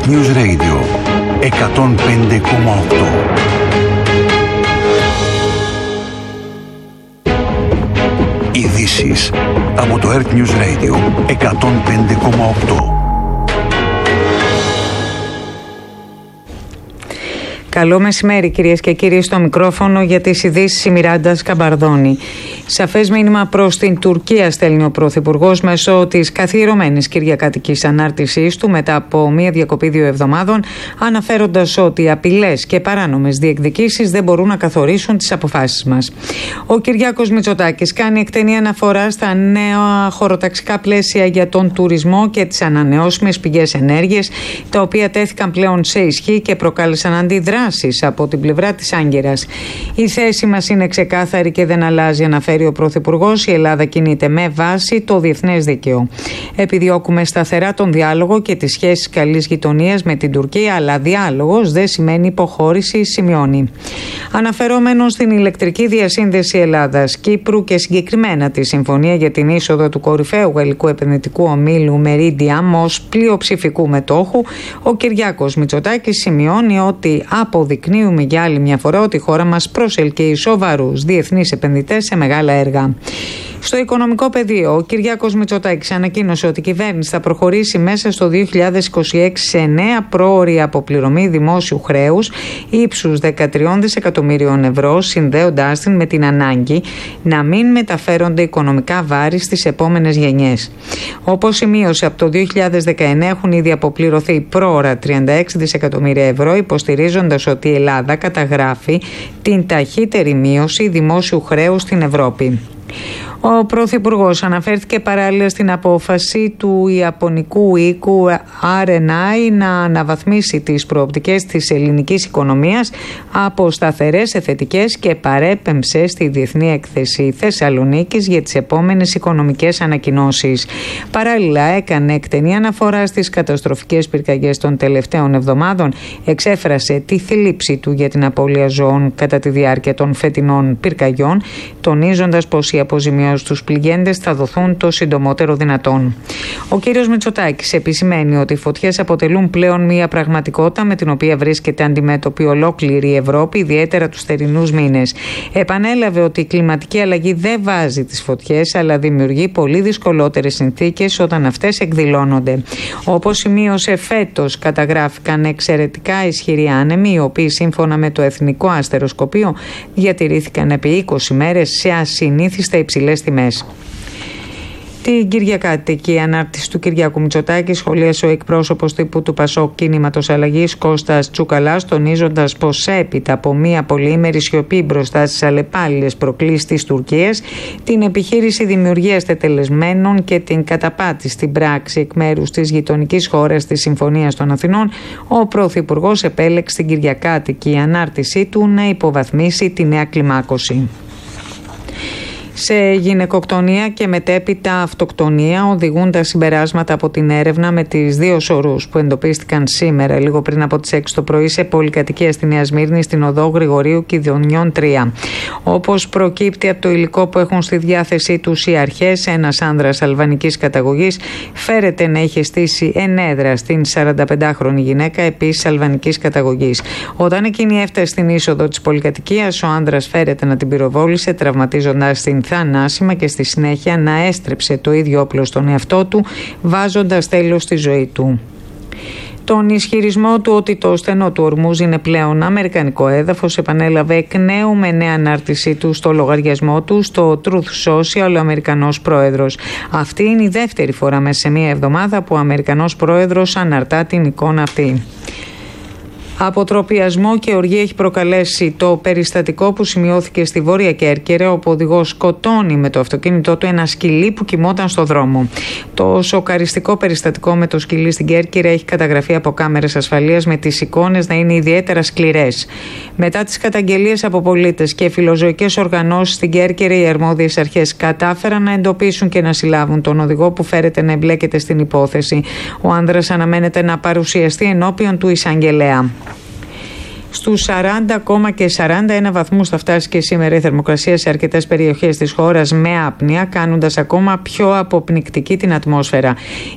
Earth News Radio 105,8. Ειδήσεις από το Earth News Radio 105,8. Καλό μεσημέρι, κυρίες και κύριοι, στο μικρόφωνο για τις ειδήσεις η Μιράντα Σκαμπαρδόνη. Σαφές μήνυμα προς την Τουρκία στέλνει ο Πρωθυπουργός μέσω της καθιερωμένης κυριακάτικης ανάρτησής του μετά από μία διακοπή 2 εβδομάδων, αναφέροντας ότι απειλές και παράνομες διεκδικήσεις δεν μπορούν να καθορίσουν τις αποφάσεις μας. Ο Κυριάκος Μητσοτάκης κάνει εκτενή αναφορά στα νέα χωροταξικά πλαίσια για τον τουρισμό και τις ανανεώσιμες πηγές ενέργειας, τα οποία τέθηκαν πλέον σε ισχύ και προκάλεσαν αντιδράσεις από την πλευρά της Άγκυρας. Η θέση μας είναι ξεκάθαρη και δεν αλλάζει, αναφέρει ο Πρωθυπουργός. Η Ελλάδα κινείται με βάση το διεθνές δίκαιο. Επιδιώκουμε σταθερά τον διάλογο και τις σχέσεις καλής γειτονίας με την Τουρκία, αλλά διάλογος δεν σημαίνει υποχώρηση, σημειώνει. Αναφερόμενο στην ηλεκτρική διασύνδεση Ελλάδας-Κύπρου και συγκεκριμένα τη συμφωνία για την είσοδο του κορυφαίου γαλλικού επενδυτικού ομίλου Meridiam ως πλειοψηφικού μετόχου, ο Κυριάκος Μητσοτάκης σημειώνει ότι αποδεικνύουμε για άλλη μια φορά ότι η χώρα μας προσελκύει σοβαρούς διεθνείς επενδυτές σε μεγάλα έργα. Στο οικονομικό πεδίο, ο Κυριάκος Μητσοτάκης ανακοίνωσε ότι η κυβέρνηση θα προχωρήσει μέσα στο 2026 σε νέα πρόωρη αποπληρωμή δημόσιου χρέους ύψους 13 δισεκατομμύριων ευρώ, συνδέοντάς την με την ανάγκη να μην μεταφέρονται οικονομικά βάρη στις επόμενες γενιές. Όπως σημείωσε, από το 2019 έχουν ήδη αποπληρωθεί πρόωρα 36 δισεκατομμύρια ευρώ, υποστηρίζοντας ότι η Ελλάδα καταγράφει την ταχύτερη μείωση δημόσιου χρέους στην Ευρώπη. Ο Πρωθυπουργός αναφέρθηκε παράλληλα στην απόφαση του Ιαπωνικού οίκου R&I να αναβαθμίσει τις προοπτικές της ελληνικής οικονομίας από σταθερές σε θετικές και παρέπεμψε στη Διεθνή Έκθεση Θεσσαλονίκης για τις επόμενες οικονομικές ανακοινώσεις. Παράλληλα έκανε εκτενή αναφορά στις καταστροφικές πυρκαγιές των τελευταίων εβδομάδων, εξέφρασε τη θλίψη του για την απώλεια ζώων κατά τη διάρκεια των φετινών πυρκαγιών, τονίζοντας πως οι αποζημιώσεις στους πληγέντες θα δοθούν το συντομότερο δυνατόν. Ο κύριος Μητσοτάκης επισημαίνει ότι οι φωτιές αποτελούν πλέον μια πραγματικότητα με την οποία βρίσκεται αντιμέτωπη ολόκληρη η Ευρώπη, ιδιαίτερα τους θερινούς μήνες. Επανέλαβε ότι η κλιματική αλλαγή δεν βάζει τις φωτιές, αλλά δημιουργεί πολύ δυσκολότερες συνθήκες όταν αυτές εκδηλώνονται. Όπως σημείωσε, φέτος καταγράφηκαν εξαιρετικά ισχυροί άνεμοι, οι οποίοι σύμφωνα με το Εθνικό Αστεροσκοπείο διατηρήθηκαν επί 20 μέρες σε ασυνήθιστα υψηλές τιμές. Την κυριακάτικη ανάρτηση του Κυριάκου Μητσοτάκη σχολίασε ο εκπρόσωπος τύπου του ΠΑΣΟΚ Κίνηματος Αλλαγής Κώστας Τσουκαλάς, τονίζοντας πως έπειτα από μία πολυήμερη σιωπή μπροστά στις αλλεπάλληλες προκλήσεις της Τουρκίας, την επιχείρηση δημιουργίας τετελεσμένων και την καταπάτηση στην πράξη εκ μέρους της γειτονικής χώρας της Συμφωνίας των Αθηνών, ο Πρωθυπουργός επέλεξε την κυριακάτικη ανάρτησή του να υποβαθμίσει τη νέα κλιμάκωση. Σε γυναικοκτονία και μετέπειτα αυτοκτονία οδηγούν τα συμπεράσματα από την έρευνα με τις δύο σωρούς που εντοπίστηκαν σήμερα λίγο πριν από τις 6 το πρωί σε πολυκατοικία στη Νέα Σμύρνη στην οδό Γρηγορίου Κιδωνιών 3. Όπως προκύπτει από το υλικό που έχουν στη διάθεσή τους οι αρχές, ένας άνδρας αλβανικής καταγωγής φέρεται να είχε στήσει ενέδρα στην 45χρονη γυναίκα επίσης αλβανικής καταγωγής. Όταν εκείνη έφτασε στην είσοδο της πολυκατοικίας, ο άνδρας φέρεται να την πυροβόλησε, τραυματίζοντας την θανάσιμα και στη συνέχεια να έστρεψε το ίδιο όπλο στον εαυτό του, βάζοντας τέλος στη ζωή του. Τον ισχυρισμό του ότι το στενό του Ορμούζ είναι πλέον αμερικανικό έδαφος επανέλαβε εκ νέου με νέα ανάρτησή του στο λογαριασμό του στο Truth Social ο Αμερικανός πρόεδρος. Αυτή είναι η δεύτερη φορά μέσα σε μία εβδομάδα που ο Αμερικανός πρόεδρος αναρτά την εικόνα αυτή. Αποτροπιασμό και οργή έχει προκαλέσει το περιστατικό που σημειώθηκε στη Βόρεια Κέρκυρα, όπου ο οδηγός σκοτώνει με το αυτοκίνητό του ένα σκυλί που κοιμόταν στο δρόμο. Το σοκαριστικό περιστατικό με το σκυλί στην Κέρκυρα έχει καταγραφεί από κάμερες ασφαλείας, με τις εικόνες να είναι ιδιαίτερα σκληρές. Μετά τις καταγγελίες από πολίτες και φιλοζωικές οργανώσεις στην Κέρκυρα, οι αρμόδιες αρχές κατάφεραν να εντοπίσουν και να συλλάβουν τον οδηγό που φέρεται να εμπλέκεται στην υπόθεση. Ο άνδρας αναμένεται να παρουσιαστεί ενώπιον του εισαγγελέα. Στους 40,41 βαθμούς θα φτάσει και σήμερα η θερμοκρασία σε αρκετές περιοχές της χώρας με άπνοια, κάνοντας ακόμα πιο αποπνικτική την ατμόσφαιρα.